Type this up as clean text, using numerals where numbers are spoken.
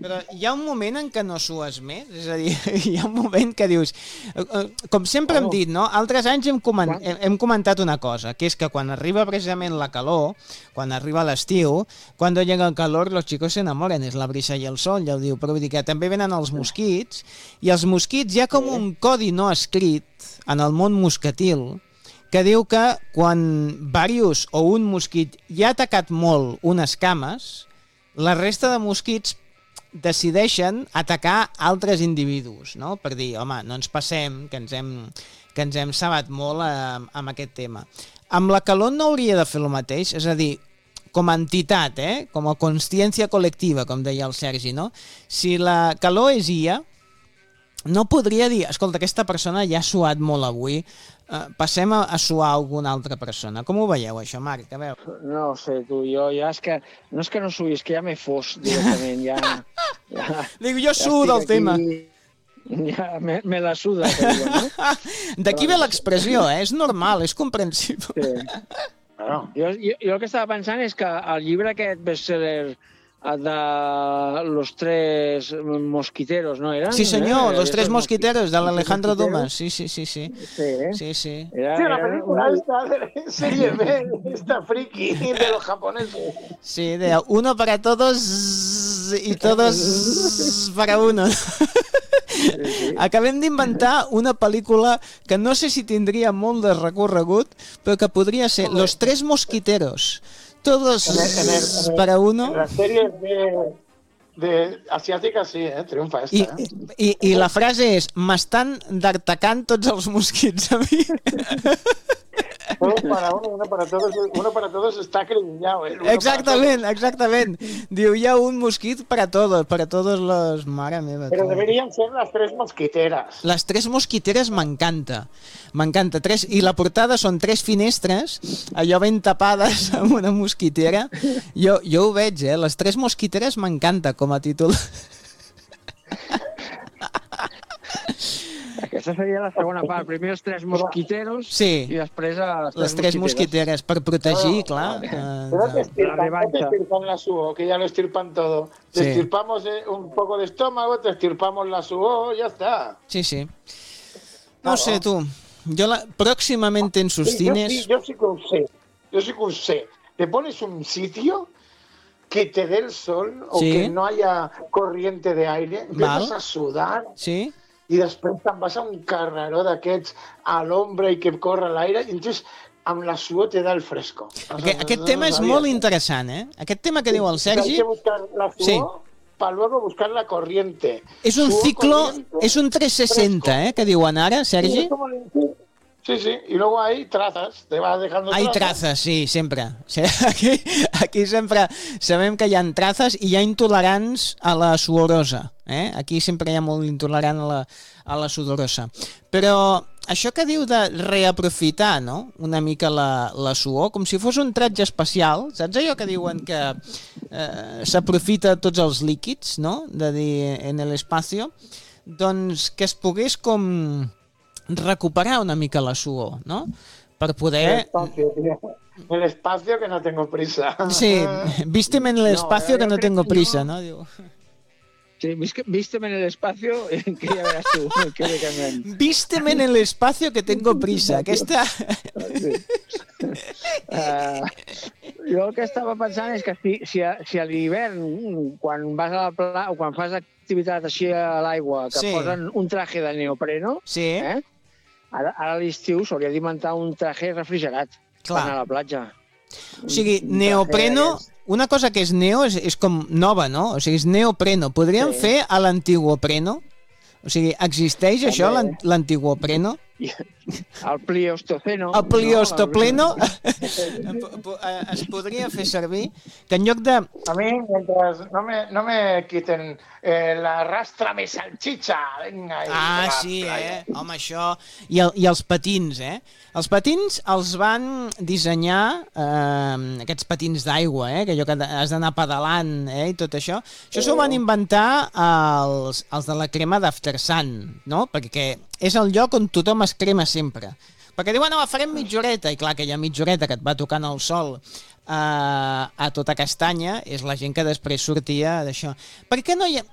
Però hi ha un moment en què no sues més? És a dir, hi ha un moment que dius... Com sempre hem dit, no? Altres anys hem comentat una cosa, que és que quan arriba precisament la calor, quan arriba l'estiu, quan llega el calor, los chicos se enamoren, és la brisa i el sol, ja ho diu, però vull dir que també venen els mosquits, i els mosquits hi ha com un codi no escrit en el món moscatil, que diu que quan diversos o un mosquit ja ha atacat molt unes cames, la resta de mosquits decideixen atacar altres individus, no? Per dir, home, no ens passem, que ens hem sabat molt amb aquest tema. Amb la calor no hauria de fer el mateix, és a dir, com a entitat, com a consciència col·lectiva, com deia el Sergi, no? Si la calor és IA, no podria dir, escolta, aquesta persona ja ha suat molt avui, passem a suar alguna altra persona. Com ho veieu, això, Marc? A veure. No sé, tu, jo ja és que no suï, és que ja m'he fos directament, ja dic, jo sudo del tema. Ja me la suda, que diuen, no? D'aquí ve l'expressió, és normal, és comprensible. Sí. Jo el que estava pensant és que el llibre aquest bestseller de los tres mosquiteros, ¿no eran? Sí, senyor, los tres mosquiteros de l'Alejandro Dumas. Sí. Sí. Sí, la película esta de serie B, esta friki de los japoneses. Sí, de uno para todos y todos para uno. Sí. Acabem d'inventar una pel·lícula que no sé si tindria molt de recorregut, però que podria ser Los tres mosquiteros. Todos para uno. En las series de asiáticas sí, triunfa esta. I la frase és, m'estan d'artacant tots els mosquits a mi. Todos para uno para todos está acribillado. Exactament. Diu, hi ha un mosquit para todos los... Mare meva. Pero deberían ser las tres mosquiteras. Les tres mosquiteres m'encanta. I la portada són tres finestres, allò ben tapades amb una mosquitera. Jo ho veig, les tres mosquiteres m'encanta com a títol. Aquesta seria la segona part. Primer els tres mosquiteros i després les tres mosquiteres per protegir, clar. Pero te estirpan la suo, que ya lo estirpan todo. Te estirpamos un poco de estómago, te estirpamos la suo, ya está. Sí. No sé, tú. Próximamente en sus cines... Yo sí que sé. Te pones un sitio que te dé el sol o que no haya corriente de aire, empiezas a sudar... Sí. I després te'n vas a un carreró d'aquests a l'ombra i que corre l'aire i entonces amb la suor te da el fresco. Aquest tema és molt interessant, Aquest tema que diu el Sergi... Hay que buscar la suor para luego buscar la corriente. És un ciclo, és un 360, que diuen ara, Sergi? Sí, y luego hay trazas, te vas dejando trazas. Hay trazas, sí, sempre. Aquí sempre sabem que hi ha trazas i hi ha intolerants a la suorosa. Aquí sempre hi ha molt intolerant a la sudorosa. Però això que diu de reaprofitar, no?, una mica la suor, com si fos un tratge especial, saps allò que diuen que s'aprofita tots els líquids, no?, de dir, en l'espacio, doncs que es pogués com recuperar una mica la suor, no?, per poder... El espacio que no tengo prisa. Sí, vísteme en el espacio que no tengo prisa, ¿no? Digo... Sí, vísteme en el espacio que ya verás tú. Vísteme en el espacio que tengo prisa. Aquesta... Jo el que estava pensant és que si a l'hivern, quan vas a la playa o quan fas activitat així a l'aigua, que posen un traje de neopreno, ara a l'estiu s'hauria d'inventar un traje refrigerat per anar a la platja. O sigui, neopreno... Una cosa que és neo és com nova, no? O sigui, és neopreno. Podríem fer a l'antiguopreno? O sigui, existeix això, l'antiguopreno? El pliostoceno. El pliostopleno es podria fer servir que en lloc de... A mi, mientras no me quiten la rastra me salchicha, venga. Sí, home, això... I els patins, Els patins els van dissenyar, aquests patins d'aigua, que allò que has d'anar pedalant, i tot això. Això s'ho van inventar els de la crema d'After Sun, no? Perquè és el lloc on tothom es crema sempre. Perquè diuen, farem mitja horeta, i clar, aquella mitja horeta que et va tocant el sol a tota castanya és la gent que després sortia d'això. Per què no hi ha...